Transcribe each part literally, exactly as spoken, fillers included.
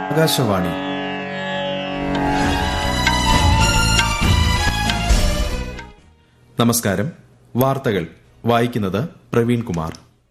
ആകാശവാണി. നമസ്കാരം. വാർത്തകൾ വായിക്കുന്നത് പ്രവീൺ കുമാർ.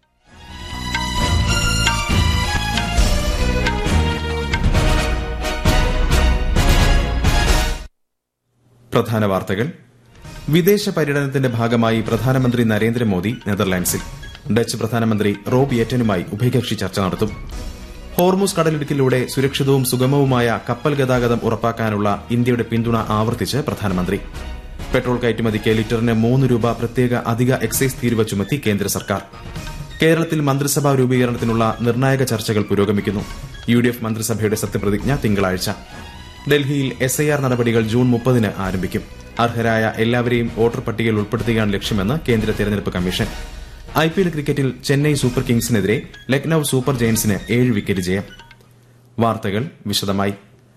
പ്രധാന വാർത്തകൾ. വിദേശ പര്യടനത്തിന്റെ ഭാഗമായി പ്രധാനമന്ത്രി നരേന്ദ്രമോദി നെതർലാൻഡ്സിൽ. ഡച്ച് പ്രധാനമന്ത്രി റോബ് യെറ്റനുമായി ഉഭയകക്ഷി ചർച്ച നടത്തും. ഹോർമുസ് കടലിടുക്കിലൂടെ സുരക്ഷിതവും സുഗമവുമായ കപ്പൽ ഗതാഗതം ഉറപ്പാക്കാനുള്ള ഇന്ത്യയുടെ പിന്തുണ ആവർത്തിച്ച് പ്രധാനമന്ത്രി. പെട്രോൾ കയറ്റുമതിക്ക് ലിറ്ററിന് മൂന്ന് രൂപ പ്രത്യേക അധിക എക്സൈസ് തീരുവ ചുമത്തി കേന്ദ്ര സർക്കാർ. കേരളത്തിൽ മന്ത്രിസഭാ രൂപീകരണത്തിനുള്ള നിർണായക ചർച്ചകൾ പുരോഗമിക്കുന്നു. യു ഡി എഫ് മന്ത്രിസഭയുടെ സത്യപ്രതിജ്ഞ തിങ്കളാഴ്ച. ഡൽഹിയിൽ എസ് ഐ ആർ നടപടികൾ ജൂൺ മുപ്പതിന് ആരംഭിക്കും. അർഹരായ എല്ലാവരെയും വോട്ടർ പട്ടികയിൽ ഉൾപ്പെടുത്തുകയാണ് ലക്ഷ്യമെന്ന് കേന്ദ്ര തെരഞ്ഞെടുപ്പ് കമ്മീഷൻ. ഐ പി എൽ ക്രിക്കറ്റിൽ ചെന്നൈ സൂപ്പർ കിങ്സിനെതിരെ ലക്നൌ സൂപ്പർ ജയന്റ്സിന് ഏഴ് വിക്കറ്റ് ജയം. വാർത്തകൾ വിശദമായി.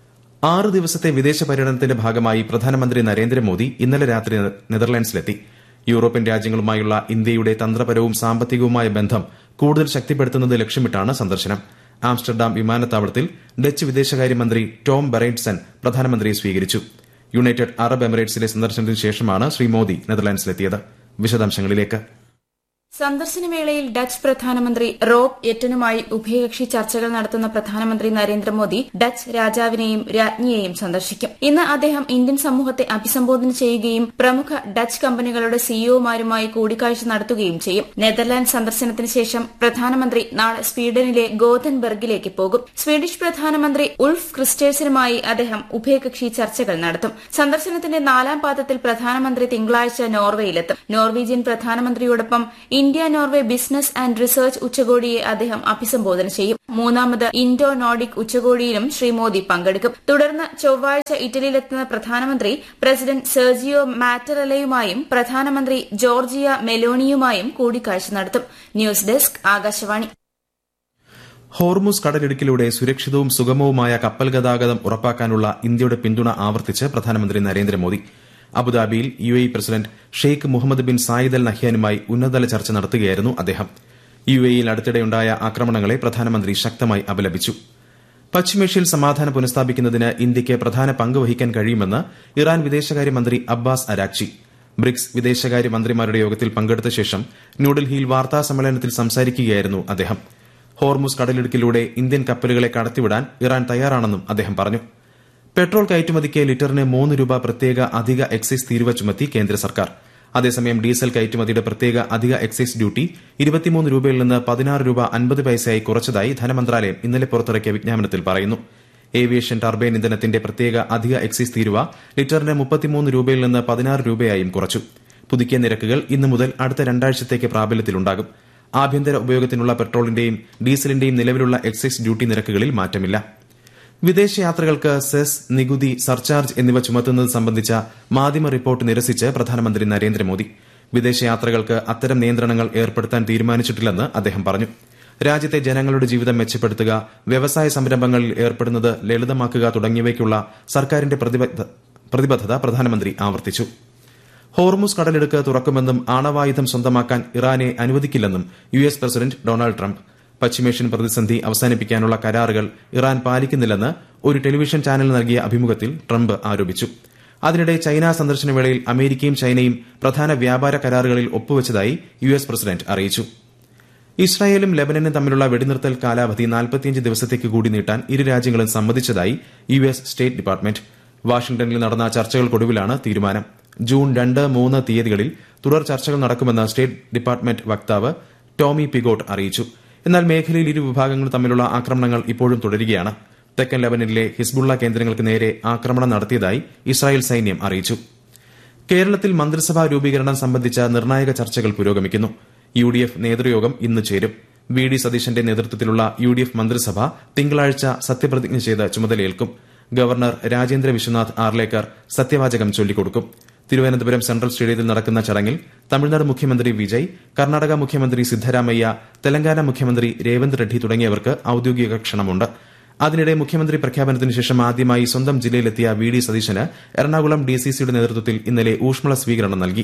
ആറ് ദിവസത്തെ വിദേശ പര്യടനത്തിന്റെ ഭാഗമായി പ്രധാനമന്ത്രി നരേന്ദ്രമോദി ഇന്നലെ രാത്രി നെതർലാൻഡ്സിലെത്തി. യൂറോപ്യൻ രാജ്യങ്ങളുമായുള്ള ഇന്ത്യയുടെ തന്ത്രപരവും സാമ്പത്തികവുമായ ബന്ധം കൂടുതൽ ശക്തിപ്പെടുത്തുന്നത് ലക്ഷ്യമിട്ടാണ് സന്ദർശനം. ആംസ്റ്റർഡാം വിമാനത്താവളത്തിൽ ഡച്ച് വിദേശകാര്യമന്ത്രി ടോം ബെറൈറ്റ്സൺ പ്രധാനമന്ത്രിയെ സ്വീകരിച്ചു. യുണൈറ്റഡ് അറബ് എമിറേറ്റ്സിലെ സന്ദർശനത്തിന് ശേഷമാണ് ശ്രീ മോദി നെതർലാൻഡ്സിലെത്തിയത്. വിശദാംശങ്ങളിലേക്ക്. സന്ദർശനവേളയിൽ ഡച്ച് പ്രധാനമന്ത്രി റോബ് യെറ്റനുമായി ഉഭയകക്ഷി ചർച്ചകൾ നടത്തുന്ന പ്രധാനമന്ത്രി നരേന്ദ്രമോദി ഡച്ച് രാജാവിനെയും രാജ്ഞിയെയും സന്ദർശിക്കും. ഇന്ന് അദ്ദേഹം ഇന്ത്യൻ സമൂഹത്തെ അഭിസംബോധന ചെയ്യുകയും പ്രമുഖ ഡച്ച് കമ്പനികളുടെ സിഇഒമാരുമായി കൂടിക്കാഴ്ച നടത്തുകയും ചെയ്യും. നെതർലാൻഡ് സന്ദർശനത്തിന് ശേഷം പ്രധാനമന്ത്രി നാളെ സ്വീഡനിലെ ഗോതൻബർഗിലേക്ക് പോകും. സ്വീഡിഷ് പ്രധാനമന്ത്രി ഉൾഫ് ക്രിസ്റ്റേഴ്സനുമായി അദ്ദേഹം ഉഭയകക്ഷി ചർച്ചകൾ നടത്തും. സന്ദർശനത്തിന്റെ നാലാം പാദത്തിൽ പ്രധാനമന്ത്രി തിങ്കളാഴ്ച നോർവേയിലെത്തും. Norwegian പ്രധാനമന്ത്രിയോടൊപ്പം India Norway business and research ഉച്ചകോടിയെ അദ്ദേഹം അഭിസംബോധന ചെയ്യും. മൂന്നാമത് ഇൻഡോ നോർഡിക് ഉച്ചകോടിയിലും ശ്രീ മോദി പങ്കെടുക്കും. തുടർന്ന് ചൊവ്വാഴ്ച ഇറ്റലിയിലെത്തുന്ന പ്രധാനമന്ത്രി പ്രസിഡന്റ് സെർജിയോ മാറ്ററലയുമായും പ്രധാനമന്ത്രി ജോർജിയ മെലോണിയുമായും കൂടിക്കാഴ്ച നടത്തും. News desk Akashvani. ഹോർമുസ് കടലിടുക്കിലൂടെ സുരക്ഷിതവും സുഗമവുമായ കപ്പൽ ഗതാഗതം ഉറപ്പാക്കാനുള്ള ഇന്ത്യയുടെ പിന്തുണ ആവർത്തിച്ച് പ്രധാനമന്ത്രി നരേന്ദ്രമോദി. അബുദാബിയിൽ U A E president Sheikh Muhammad bin Zayed Al നഹ്യാനുമായി ഉന്നതതല ചർച്ച നടത്തുകയായിരുന്നു അദ്ദേഹം. യു എ ഇയിൽ അടുത്തിടെയുണ്ടായ ആക്രമണങ്ങളെ പ്രധാനമന്ത്രി ശക്തമായി അപലപിച്ചു. പശ്ചിമേഷ്യയിൽ സമാധാനം പുനഃസ്ഥാപിക്കുന്നതിന് ഇന്ത്യയ്ക്ക് പ്രധാന പങ്ക് വഹിക്കാൻ കഴിയുമെന്ന് ഇറാൻ വിദേശകാര്യമന്ത്രി അബ്ബാസ് അരാക്ചി. ബ്രിക്സ് വിദേശകാര്യ മന്ത്രിമാരുടെ യോഗത്തിൽ പങ്കെടുത്ത ശേഷം ന്യൂഡൽഹിയിൽ വാർത്താ സമ്മേളനത്തിൽ സംസാരിക്കുകയായിരുന്നു അദ്ദേഹം. ഹോർമുസ് കടലിടുക്കിലൂടെ ഇന്ത്യൻ കപ്പലുകളെ കടത്തിവിടാൻ ഇറാൻ തയ്യാറാണെന്നും അദ്ദേഹം പറഞ്ഞു. പെട്രോൾ കയറ്റുമതിക്ക് ലിറ്ററിന് മൂന്ന് രൂപ പ്രത്യേക അധിക എക്സൈസ് തീരുവ ചുമത്തി കേന്ദ്ര സർക്കാർ. അതേസമയം ഡീസൽ കയറ്റുമതിയുടെ പ്രത്യേക അധിക എക്സൈസ് ഡ്യൂട്ടി ഇരുപത്തിമൂന്ന് രൂപയിൽ നിന്ന് പതിനാറ് രൂപ അൻപത് പൈസയായി കുറച്ചതായി ധനമന്ത്രാലയം ഇന്നലെ പുറത്തിറക്കിയ വിജ്ഞാപനത്തിൽ പറയുന്നു. ഏവിയേഷൻ ടർബൈൻ ഇന്ധനത്തിന്റെ പ്രത്യേക അധിക എക്സൈസ് തീരുവ ലിറ്ററിന് മുപ്പത്തിമൂന്ന് രൂപയിൽ നിന്ന് പതിനാറ് രൂപയായും കുറച്ചു. പുതുക്കിയ നിരക്കുകൾ ഇന്നു മുതൽ അടുത്ത രണ്ടാഴ്ചത്തേക്ക് പ്രാബല്യത്തിലുണ്ടാകും. ആഭ്യന്തര ഉപയോഗത്തിനുള്ള പെട്രോളിന്റെയും ഡീസലിന്റെയും നിലവിലുള്ള എക്സൈസ് ഡ്യൂട്ടി നിരക്കുകളിൽ മാറ്റമില്ല. വിദേശയാത്രകൾക്ക് സെസ്, നികുതി, സർചാർജ് എന്നിവ ചുമത്തുന്നത് സംബന്ധിച്ച മാധ്യമ റിപ്പോർട്ട് നിരസിച്ച് പ്രധാനമന്ത്രി നരേന്ദ്രമോദി. വിദേശയാത്രകൾക്ക് അത്തരം നിയന്ത്രണങ്ങൾ ഏർപ്പെടുത്താൻ തീരുമാനിച്ചിട്ടില്ലെന്ന് അദ്ദേഹം പറഞ്ഞു. രാജ്യത്തെ ജനങ്ങളുടെ ജീവിതം മെച്ചപ്പെടുത്തുക, വ്യവസായ സംരംഭങ്ങളിൽ ഏർപ്പെടുന്നത് ലളിതമാക്കുക തുടങ്ങിയവയ്ക്കുള്ള സർക്കാരിന്റെ പ്രതിബദ്ധത പ്രധാനമന്ത്രി ആവർത്തിച്ചു. ഹോർമുസ് കടലിടുക്ക് തുറക്കുമെന്നും ആണവായുധം സ്വന്തമാക്കാൻ ഇറാനെ അനുവദിക്കില്ലെന്നും U S president Donald Trump. പശ്ചിമേഷ്യൻ പ്രതിസന്ധി അവസാനിപ്പിക്കാനുള്ള കരാറുകൾ ഇറാൻ പാലിക്കുന്നില്ലെന്ന് ഒരു ടെലിവിഷൻ ചാനലിന് നൽകിയ അഭിമുഖത്തിൽ ട്രംപ് ആരോപിച്ചു. അതിനിടെ ചൈന സന്ദർശനവേളയിൽ അമേരിക്കയും ചൈനയും പ്രധാന വ്യാപാര കരാറുകളിൽ ഒപ്പുവച്ചതായി യു എസ് പ്രസിഡന്റ് അറിയിച്ചു. ഇസ്രായേലും ലെബനനും തമ്മിലുള്ള വെടിനിർത്തൽ കാലാവധി നാൽപ്പത്തിയഞ്ച് ദിവസത്തേക്ക് കൂടി നീട്ടാൻ ഇരു രാജ്യങ്ങളും സമ്മതിച്ചതായി യു എസ് സ്റ്റേറ്റ് ഡിപ്പാർട്ട്മെന്റ്. വാഷിംഗ്ടണിൽ നടന്ന ചർച്ചകൾക്കൊടുവിലാണ് തീരുമാനം. ജൂൺ രണ്ട് മൂന്ന് തീയതികളിൽ തുടർ ചർച്ചകൾ നടക്കുമെന്ന് സ്റ്റേറ്റ് ഡിപ്പാർട്ട്മെന്റ് വക്താവ് ടോമി പിഗോട്ട് അറിയിച്ചു. എന്നാൽ മേഖലയിൽ ഇരു വിഭാഗങ്ങൾ തമ്മിലുള്ള ആക്രമണങ്ങൾ ഇപ്പോഴും തുടരുകയാണ്. തെക്കൻ ലെബനനിലെ ഹിസ്ബുള്ള കേന്ദ്രങ്ങൾക്ക് നേരെ ആക്രമണം നടത്തിയതായി ഇസ്രായേൽ സൈന്യം അറിയിച്ചു. കേരളത്തിൽ മന്ത്രിസഭാ രൂപീകരണം സംബന്ധിച്ച നിർണായക ചർച്ചകൾ പുരോഗമിക്കുന്നു. യു ഡി എഫ് നേതൃയോഗം ഇന്ന് ചേരും. വി ഡി സതീശന്റെ നേതൃത്വത്തിലുള്ള യു ഡി എഫ് മന്ത്രിസഭ തിങ്കളാഴ്ച സത്യപ്രതിജ്ഞ ചെയ്ത് ചുമതലയേൽക്കും. ഗവർണർ രാജേന്ദ്ര വിശ്വനാഥ് ആർലേക്കർ സത്യവാചകം ചൊല്ലിക്കൊടുക്കും. തിരുവനന്തപുരം സെൻട്രൽ സ്റ്റേഡിയത്തിൽ നടക്കുന്ന ചടങ്ങിൽ തമിഴ്നാട് മുഖ്യമന്ത്രി വിജയ്, കർണാടക മുഖ്യമന്ത്രി സിദ്ധരാമയ്യ, തെലങ്കാന മുഖ്യമന്ത്രി രേവന്ത് റെഡ്ഡി തുടങ്ങിയവർക്ക് ഔദ്യോഗിക ക്ഷണമുണ്ട്. അതിനിടെ മുഖ്യമന്ത്രി പ്രഖ്യാപനത്തിന് ശേഷം ആദ്യമായി സ്വന്തം ജില്ലയിലെത്തിയ വി ഡി സതീശന് എറണാകുളം ഡിസിസിയുടെ നേതൃത്വത്തിൽ ഇന്നലെ ഊഷ്മള സ്വീകരണം നൽകി.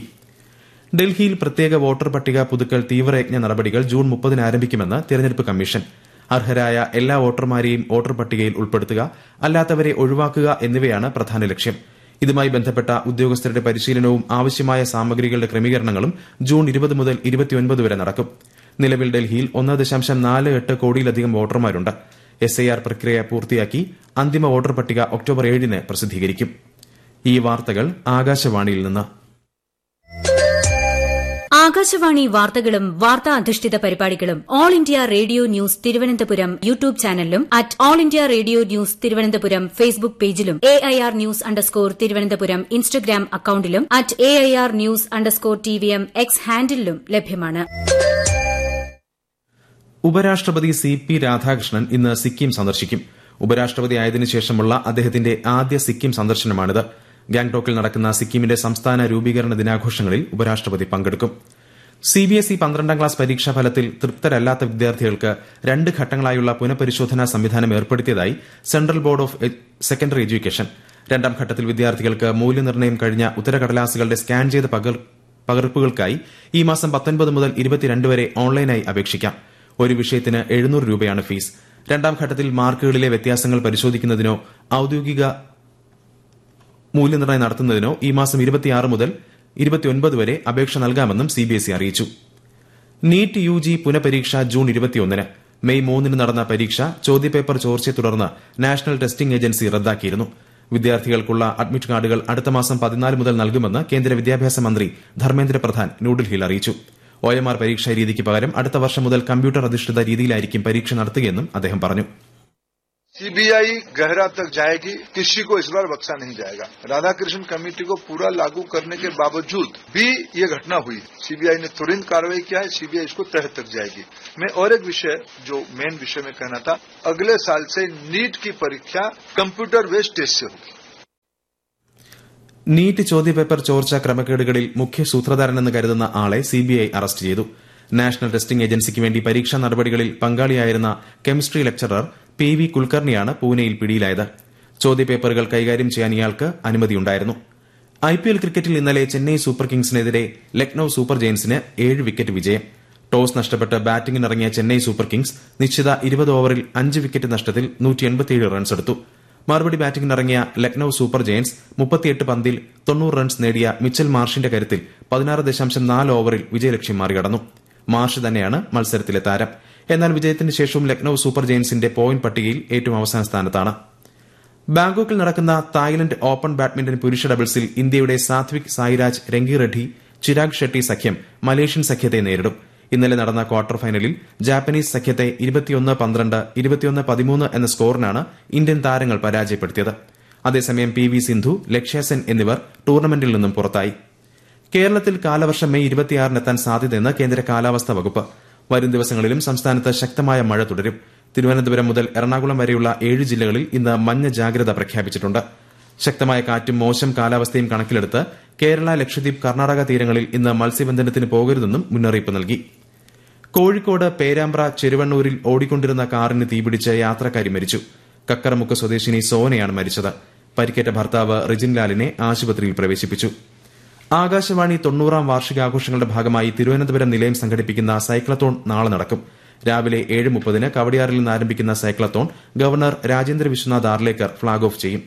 ഡൽഹിയിൽ പ്രത്യേക വോട്ടർ പട്ടിക പുതുക്കൽ തീവ്രയജ്ഞ നടപടികൾ ജൂൺ മുപ്പതിന് ആരംഭിക്കുമെന്ന് തെരഞ്ഞെടുപ്പ് കമ്മീഷൻ. അർഹരായ എല്ലാ വോട്ടർമാരെയും വോട്ടർ പട്ടികയിൽ ഉൾപ്പെടുത്തുക, അല്ലാത്തവരെ ഒഴിവാക്കുക എന്നിവയാണ് പ്രധാന ലക്ഷ്യം. ഇതുമായി ബന്ധപ്പെട്ട ഉദ്യോഗസ്ഥരുടെ പരിശീലനവും ആവശ്യമായ സാമഗ്രികളുടെ ക്രമീകരണങ്ങളും ജൂൺ ഇരുപത് മുതൽ ഇരുപത്തിയൊൻപത് വരെ നടക്കും. നിലവിൽ ഡൽഹിയിൽ ഒന്ന് ദശാംശം നാല് എട്ട് കോടിയിലധികം വോട്ടർമാരുണ്ട്. എസ് ഐ ആർ പ്രക്രിയ പൂർത്തിയാക്കി അന്തിമ വോട്ടർ പട്ടിക ഒക്ടോബർ ഏഴിന് പ്രസിദ്ധീകരിക്കും. ഈ വാർത്തകൾ ആകാശവാണിയിൽ നിന്ന്. ആകാശവാണി വാർത്തകളും വാർത്താ അധിഷ്ഠിത പരിപാടികളും all India radio news Thiruvananthapuram YouTube ചാനലിലും at all India radio news Thiruvananthapuram Facebook പേജിലും A I R news underscore Thiruvananthapuram Instagram അക്കൌണ്ടിലും at A I R news underscore T V M X ഹാൻഡിലും ലഭ്യമാണ്. ഉപരാഷ്ട്രപതി സി പി രാധാകൃഷ്ണൻ ഇന്ന് സിക്കിം സന്ദർശിക്കും. ഉപരാഷ്ട്രപതി ആയതിനു ശേഷമുള്ള അദ്ദേഹത്തിന്റെ ആദ്യ സിക്കിം സന്ദർശനമാണിത്. ഗാംഗ്ടോക്കിൽ നടക്കുന്ന സിക്കിമിന്റെ സംസ്ഥാന രൂപീകരണ ദിനാഘോഷങ്ങളിൽ ഉപരാഷ്ട്രപതി പങ്കെടുക്കും. സിബിഎസ്ഇ പന്ത്രണ്ടാം ക്ലാസ് പരീക്ഷാ ഫലത്തിൽ തൃപ്തരല്ലാത്ത വിദ്യാർത്ഥികൾക്ക് രണ്ട് ഘട്ടങ്ങളായുള്ള പുനഃപരിശോധനാ സംവിധാനം ഏർപ്പെടുത്തിയതായി central board of secondary education. രണ്ടാം ഘട്ടത്തിൽ വിദ്യാർത്ഥികൾക്ക് മൂല്യനിർണ്ണയം കഴിഞ്ഞ ഉത്തരക്കടലാസുകളുടെ സ്കാൻ ചെയ്ത പകർപ്പുകൾക്കായി ഈ മാസം പത്തൊൻപത് മുതൽ ഇരുപത്തിരണ്ട് വരെ ഓൺലൈനായി അപേക്ഷിക്കാം. ഒരു വിഷയത്തിന് എഴുന്നൂറ് രൂപയാണ് ഫീസ്. രണ്ടാം ഘട്ടത്തിൽ മാർക്കുകളിലെ വ്യത്യാസങ്ങൾ പരിശോധിക്കുന്നതിനോ ഔദ്യോഗിക മൂല്യനിർണ്ണയം നടത്തുന്നതിനോ ഈ മാസം ഇരുപത്തിയാറ് മുതൽ ഇരുപത്തിയൊൻപത് വരെ അപേക്ഷ നൽകാമെന്നും സിബിഎസ്ഇ അറിയിച്ചു. നീറ്റ് യുജി പുനഃപരീക്ഷ ജൂൺ ഇരുപത്തിയൊന്നിന്. മെയ് മൂന്നിന് നടന്ന പരീക്ഷ ചോദ്യപേപ്പർ ചോർച്ചയെ തുടർന്ന് നാഷണൽ ടെസ്റ്റിംഗ് ഏജൻസി റദ്ദാക്കിയിരുന്നു. വിദ്യാർത്ഥികൾക്കുള്ള അഡ്മിറ്റ് കാർഡുകൾ അടുത്ത മാസം പതിനാല് മുതൽ നൽകുമെന്ന് കേന്ദ്ര വിദ്യാഭ്യാസ മന്ത്രി ധർമ്മേന്ദ്ര പ്രധാൻ ന്യൂഡൽഹിയിൽ അറിയിച്ചു. ഒ എം ആർ പരീക്ഷാ രീതിക്ക് പകരം അടുത്ത വർഷം മുതൽ കമ്പ്യൂട്ടർ അധിഷ്ഠിത രീതിയിലായിരിക്കും പരീക്ഷ നടത്തുകയെന്നും അദ്ദേഹം പറഞ്ഞു. सीबीआई गहरा तक जाएगी, किसी को इस बार बख्शा नहीं जाएगा. राधाकृष्ण कमेटी को पूरा लागू करने के बावजूद भी ये घटना हुई. सीबीआई ने तुरंत कार्रवाई किया है. सीबीआई इसको तह तक जाएगी. मैं और एक विषय जो मेन विषय में कहना था, अगले साल से नीट की परीक्षा कंप्यूटर बेस्ड टेस्ट से होगी. നീറ്റ് ചോദ്യപേപ്പർ ചോർച്ച ക്രമക്കേടുകളിൽ മുഖ്യ സൂത്രധാരനെന്ന് കരുതുന്ന ആളെ സിബിഐ അറസ്റ്റ് ചെയ്തു. നാഷണൽ ടെസ്റ്റിംഗ് ഏജൻസിക്ക് വേണ്ടി പരീക്ഷാ നടപടികളിൽ പങ്കാളിയായിരുന്ന കെമിസ്ട്രി ലെക്ചറർ പി വി കുൽക്കർണിയാണ് പൂനെയിൽ പിടിയിലായത്. ചോദ്യപേപ്പറുകൾ കൈകാര്യം ചെയ്യാൻ ഇയാൾക്ക് അനുമതിയുണ്ടായിരുന്നു. ഐപിഎൽ ക്രിക്കറ്റിൽ ഇന്നലെ ചെന്നൈ സൂപ്പർ കിങ്സിനെതിരെ ലക്നൌ സൂപ്പർ ജയന്റ്സിന് ഏഴ് വിക്കറ്റ് വിജയം. ടോസ് നഷ്ടപ്പെട്ട് ബാറ്റിംഗിനിറങ്ങിയ ചെന്നൈ സൂപ്പർ കിങ്സ് നിശ്ചിത ഇരുപത് ഓവറിൽ അഞ്ച് വിക്കറ്റ് നഷ്ടത്തിൽ നൂറ്റി എൺപത്തിയേഴ് റൺസ് എടുത്തു. മറുപടി ബാറ്റിംഗിനിറങ്ങിയ ലക്നൌ സൂപ്പർ ജയന്റ്സ് മുപ്പത്തിയെട്ട് പന്തിൽ തൊണ്ണൂറ് റൺസ് നേടിയ മിച്ചൽ മാർഷിന്റെ കരുത്തിൽ പതിനാറ് ദശാംശം നാല് ഓവറിൽ വിജയലക്ഷ്യം മറികടന്നു. മാർഷ് തന്നെയാണ് മത്സരത്തിലെ താരം. എന്നാൽ വിജയത്തിന് ശേഷവും ലക്നൌ സൂപ്പർ ജയന്റ്സിന്റെ പോയിന്റ് പട്ടികയിൽ ഏറ്റവും അവസാന സ്ഥാനത്താണ്. ബാങ്കോക്കിൽ നടക്കുന്ന തായ്ലന്റ് ഓപ്പൺ ബാഡ്മിന്റൺ പുരുഷ ഡബിൾസിൽ ഇന്ത്യയുടെ സാത്വിക് സായിരാജ് രംഗിറെഡ്ഡി ചിരാഗ് ഷെട്ടി സഖ്യം മലേഷ്യൻ സഖ്യത്തെ നേരിടും. ഇന്നലെ നടന്ന ക്വാർട്ടർ ഫൈനലിൽ ജാപ്പനീസ് സഖ്യത്തെ ഇരുപത്തിയൊന്ന് പന്ത്രണ്ട് ഇരുപത്തിയൊന്ന് പതിമൂന്ന് എന്ന സ്കോറിനാണ് ഇന്ത്യൻ താരങ്ങൾ പരാജയപ്പെടുത്തിയത്. അതേസമയം പി വി സിന്ധു, ലക്ഷ്യ സെൻ എന്നിവർ ടൂർണമെന്റിൽ നിന്നും പുറത്തായി. കേരളത്തിൽ കാലവർഷം മെയ് ഇരുപത്തിയാറിനെത്താൻ സാധ്യതയെന്ന് കേന്ദ്ര കാലാവസ്ഥാ വകുപ്പ്. വരും ദിവസങ്ങളിലും സംസ്ഥാനത്ത് ശക്തമായ മഴ തുടരും. തിരുവനന്തപുരം മുതൽ എറണാകുളം വരെയുള്ള ഏഴ് ജില്ലകളിൽ ഇന്ന് മഞ്ഞ ജാഗ്രത പ്രഖ്യാപിച്ചിട്ടുണ്ട്. ശക്തമായ കാറ്റും മോശം കാലാവസ്ഥയും കണക്കിലെടുത്ത് കേരള, ലക്ഷദ്വീപ്, കർണാടക തീരങ്ങളിൽ ഇന്ന് മത്സ്യബന്ധനത്തിന് പോകരുതെന്നും മുന്നറിയിപ്പ് നൽകി. കോഴിക്കോട് പേരാമ്പ്ര ചെരുവണ്ണൂരിൽ ഓടിക്കൊണ്ടിരുന്ന കാറിന് തീപിടിച്ച് യാത്രക്കാരി മരിച്ചു. കക്കറമുക്ക് സ്വദേശിനി സോനയാണ് മരിച്ചത്. പരിക്കേറ്റ ഭർത്താവ് റിജിൻലാലിനെ ആശുപത്രിയിൽ പ്രവേശിപ്പിച്ചു. ആകാശവാണി തൊണ്ണൂറാം വാർഷികാഘോഷങ്ങളുടെ ഭാഗമായി തിരുവനന്തപുരം നിലയം സംഘടിപ്പിക്കുന്ന സൈക്ലത്തോൺ നാളെ നടക്കും. രാവിലെ ഏഴ് മുപ്പതിന് കവടിയാറിൽ നിന്ന് ആരംഭിക്കുന്ന cyclothon governor Rajendra Vishwanath Arlekar flag off ചെയ്യും.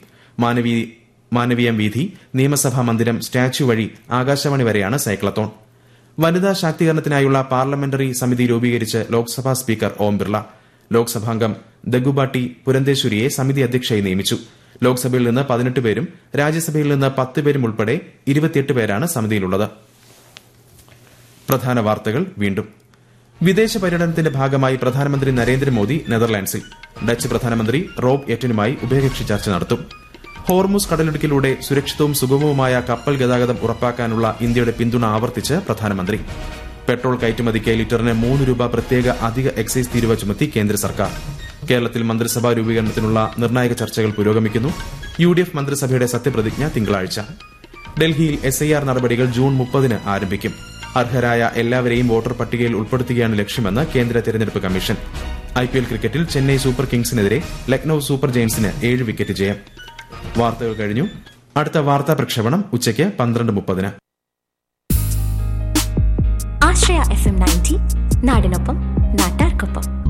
മാനവീയം വീഥി, നിയമസഭാ മന്ദിരം, സ്റ്റാച്യു വഴി ആകാശവാണി വരെയാണ് സൈക്ലത്തോൺ. വനിതാ ശാക്തീകരണത്തിനായുള്ള പാർലമെന്ററി സമിതി രൂപീകരിച്ച് ലോക്സഭാ സ്പീക്കർ ഓം ബിർള. ലോക്സഭാംഗം ദഗുബാട്ടി പുരന്തേശ്വരിയെ സമിതി അധ്യക്ഷയായി നിയമിച്ചു. ലോക്സഭയിൽ നിന്ന് പതിനെട്ട് പേരും രാജ്യസഭയിൽ നിന്ന് പത്ത് പേരും ഉൾപ്പെടെ ഇരുപത്തിയെട്ട് പേരാണ് സമിതിയിലുള്ളത്. പ്രധാന വാർത്തകൾ വീണ്ടും. വിദേശ പര്യടനത്തിന്റെ ഭാഗമായി പ്രധാനമന്ത്രി നരേന്ദ്രമോദി നെതർലാൻഡ്സിൽ. ഡച്ച് പ്രധാനമന്ത്രി റോബ് എറ്റനുമായി ഉഭയകക്ഷി ചർച്ച നടത്തും. ഹോർമുസ് കടലിടുക്കിലൂടെ സുരക്ഷിതവും സുഗമവുമായ കപ്പൽ ഗതാഗതം ഉറപ്പാക്കാനുള്ള ഇന്ത്യയുടെ പിന്തുണ ആവർത്തിച്ച് പ്രധാനമന്ത്രി. പെട്രോൾ കയറ്റുമതിക്ക് ലിറ്ററിന് മൂന്ന് രൂപ പ്രത്യേക അധിക എക്സൈസ് തീരുവ ചുമത്തി കേന്ദ്ര സർക്കാർ. കേരളത്തിൽ മന്ത്രിസഭാ രൂപീകരണത്തിനുള്ള നിർണായക ചർച്ചകൾ പുരോഗമിക്കുന്നു. യു ഡി എഫ് മന്ത്രിസഭയുടെ സത്യപ്രതിജ്ഞ തിങ്കളാഴ്ച. ഡൽഹിയിൽ എസ് ഐ ആർ നടപടികൾ ജൂൺ മുപ്പതിന് ആരംഭിക്കും. അർഹരായ എല്ലാവരെയും വോട്ടർ പട്ടികയിൽ ഉൾപ്പെടുത്തുകയാണ് ലക്ഷ്യമെന്ന് കേന്ദ്ര തെരഞ്ഞെടുപ്പ് കമ്മീഷൻ. ഐപിഎൽ ക്രിക്കറ്റിൽ ചെന്നൈ സൂപ്പർ കിങ്സിനെതിരെ ലക്നൌ സൂപ്പർ ജയന്റ്സിന് ഏഴ് വിക്കറ്റ് ജയം. വാർത്തകൾ കഴിഞ്ഞു. അടുത്ത വാർത്താ പ്രക്ഷേപണം ഉച്ചയ്ക്ക് പന്ത്രണ്ട് മുപ്പതിന്. ആശ്രയ എഫ് എം നയൻറ്റി നാടിനൊപ്പം നാട്ടാർക്കൊപ്പം.